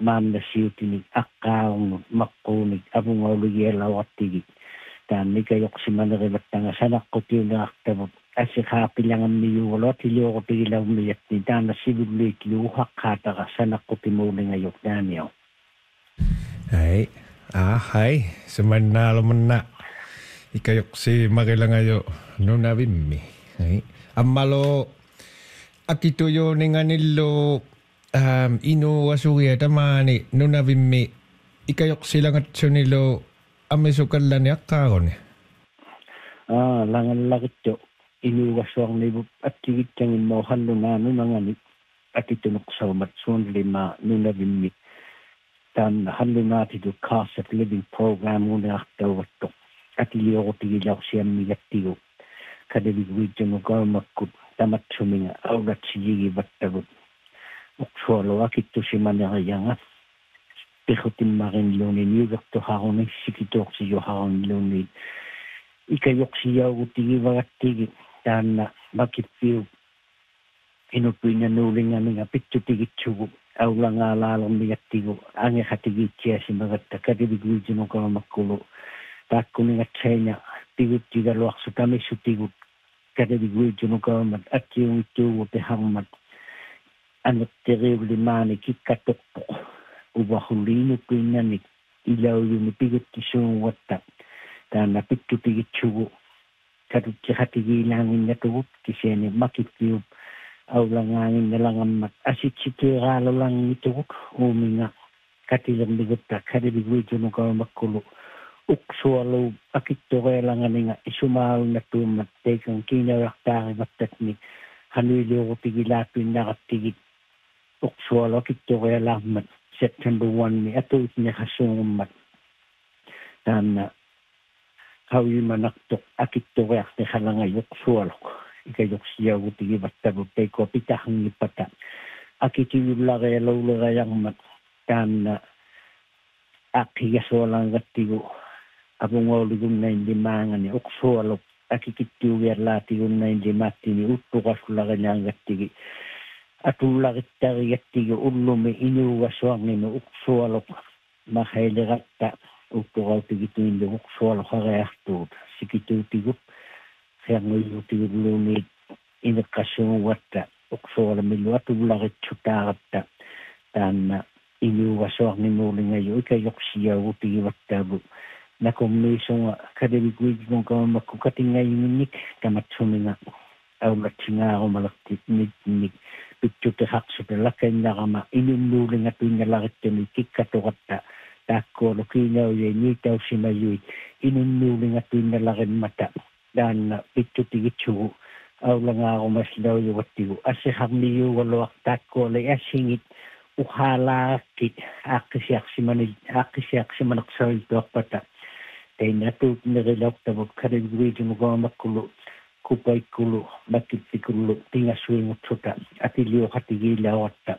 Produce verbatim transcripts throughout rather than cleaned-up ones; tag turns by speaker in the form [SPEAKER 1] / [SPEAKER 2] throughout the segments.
[SPEAKER 1] maamna siutinik akkaunut makkuunik avungaulugialauattigit taanni kayuqsimanerivattanga sanaqqutiuneartavut ассихаапилангаммиюголот илиорупигилавмиятни таана сивуллиит луухаққаатара санаққутимуулингаюк таамио
[SPEAKER 2] ai ah hai semannalumanna ikayoksi marilangayo nunavimmi ai ammalo akituyo ninganillo um inu wasuria tamani nunavimmi ikayoksilangatsunilo ammisukallani aqqaaruni
[SPEAKER 1] ah langallagitto inuwasuarnivu attigittangimmao hallunaanu nangani akitunuqsaumat suunlima nunavimmi taanna hallunaatitu cost of living program uneartauvatto atiliorutigilarsiammigattigu kadavik regional government tamatsuminga aulatsiyigivattagut uqsualo akittusimanerianga pihutimmarinluuni niugertuharuni sikitoorsijuharunluuni ikayoqsiyaugutigivagattigi taanna makippiu inupuinnanuulinganiga pittutigitsugu aulangaalaalormigattigu angehatigiitsiasimagatta kadavik regional government taakkuningatsaina piguttigaluarsu tamissutigut kadavik regional government attiungittuugu teharmat anatteriulimaani kikkatoqpo uvahuliinupuinnanik ilauyuni piguttisuunguatta taanna pittutigitsugu kaduttikhatigiilaanginnatugut kisiani makippiu aulangaanginnalangammat asitsitiiraalulangitugut uuminga katilermigutta kadavik regional government uksualu akittoreelanganinga isumaalunnatuummat teikan kiinauartaarivattatni hanuiliorutigilaappinnaqattigit uksualu akittorealaarmat September first atuutnehassuungummat taanna hauimanaqtoq akittoreartehalangayuqsualuk ikayoqsiyaugutigivattavut teiko pitahangipata akitiyullarealuulerayarmat taanna aqigasualangattigu avungauligunnainnlimaangani uqsualuk akikittiugiarlaatigunnainlimaattini uttuqassullarilaangattigi atullarittarigattigi ullumi inuugasuarninu uqsualuk mahailiratta uttuqautigituinlu uqsualuk hariartuut sikituutigut hianguyuutigulluuniit ineqqassuunguatta uqsualamillu atullaritsuutaaratta taanna inuugasuarninuulingayu ikayoqsiyaugutigivаттааву nakommiisunga kadavik regional government katingayinginnik tamatsuminga aulatsingaarumalaktit nitnik pittutehaqsutalakannerama inunnuulinga tuinnalarittuni kikkatoqatta taakkualu kiinauye niitausimayuit inunnuulinga tuinnalarimmata taanna pittutigitsugu aulangaarumaslauyugattigu assiharniyuugaluaq taakkuala assingit uhalaakit aaqqisiaqsimani aaqqisiaqsimaneqsariltuarpata tainatuut nerilaortavut kadavik regional government kupaikkulu makippikullu tingassuingutsuta atiliuqatigiilauatta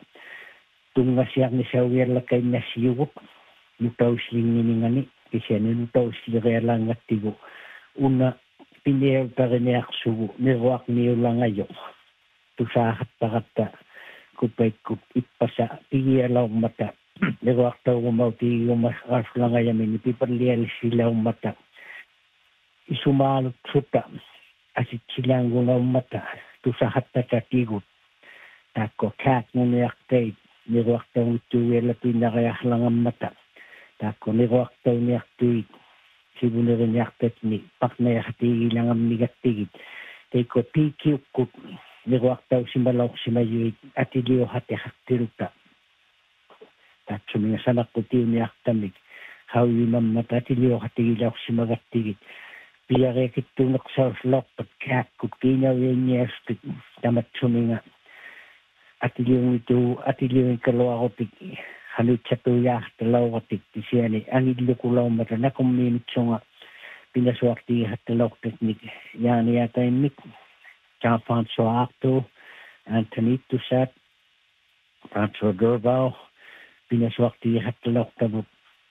[SPEAKER 1] tungasiarnisaugiallakainnasiugup nutauslinginingani kisiani nutauslirialaangattigu una pineutarinearsugu niruaqniulangayo tusaahattaqatta kupaikkut ippasa pigialaumata niruaqtaugumautigiguma arsulangayamini pipallialisilaumata isumaalut suta asitsilaangunaummata tusahattatakigut taakko kaatmuniartait niruaqtaugittuugialla pinnariarlangammata taakko niruaqtauniartuit sivunerinniartatni partneriartigilangammigattigit teikko piikiukkut niruaqtausimalaorsimayuit atiliuhatehartilutta taatsuminga sanaqqutiuniartamik hauimammata atiliuhatigilaorsimagattigit piareekittuuneqsausloorpat kaakkut kiinauianniaspit tamatsuminga atiliungitu atiliungikaluarutik halutsatujaartalauratik tisiani angillukulaumata nakummiimitsunga pinasuartigihattalaortatnik yaaniatainnik Jean-François Artaud, Anthony Toussat, François Durval, pinasuartigihattalortavut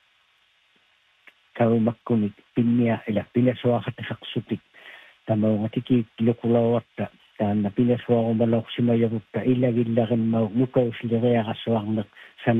[SPEAKER 1] kaumakkunik pinnia ila pinasuaqataqsutik tamaungatikik lukulauatta taanna pinasuarumalorsimayavutta illagillarimmau nukauslireaqassuarneq